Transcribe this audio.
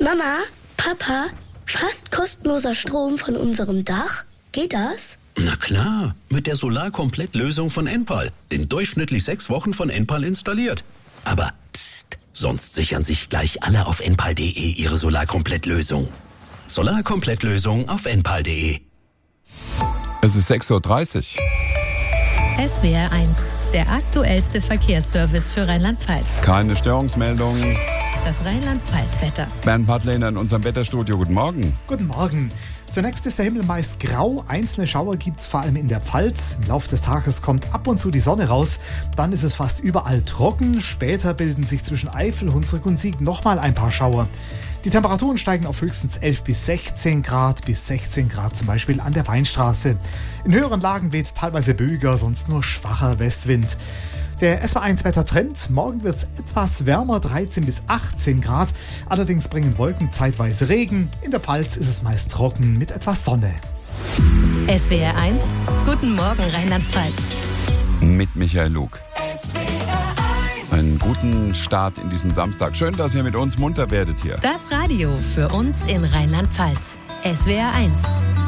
Mama, Papa, fast kostenloser Strom von unserem Dach? Geht das? Na klar, mit der Solarkomplett-Lösung von Enpal. In durchschnittlich 6 Wochen von Enpal installiert. Aber psst, sonst sichern sich gleich alle auf enpal.de ihre Solarkomplett-Lösung. Solarkomplett-Lösung auf enpal.de. Es ist 6:30 Uhr. SWR 1, der aktuellste Verkehrsservice für Rheinland-Pfalz. Keine Störungsmeldungen. Das Rheinland-Pfalz-Wetter. Bernd Pattlehner in unserem Wetterstudio. Guten Morgen. Guten Morgen. Zunächst ist der Himmel meist grau. Einzelne Schauer gibt es vor allem in der Pfalz. Im Laufe des Tages kommt ab und zu die Sonne raus. Dann ist es fast überall trocken. Später bilden sich zwischen Eifel, Hunsrück und Siegen nochmal ein paar Schauer. Die Temperaturen steigen auf höchstens 11 bis 16 Grad, bis 16 Grad zum Beispiel an der Weinstraße. In höheren Lagen weht teilweise böiger, sonst nur schwacher Westwind. Der SWR1-Wettertrend: Morgen wird es etwas wärmer, 13 bis 18 Grad. Allerdings bringen Wolken zeitweise Regen. In der Pfalz ist es meist trocken mit etwas Sonne. SWR 1, guten Morgen Rheinland-Pfalz. Mit Michael Lug. Einen guten Start in diesen Samstag. Schön, dass ihr mit uns munter werdet hier. Das Radio für uns in Rheinland-Pfalz. SWR 1.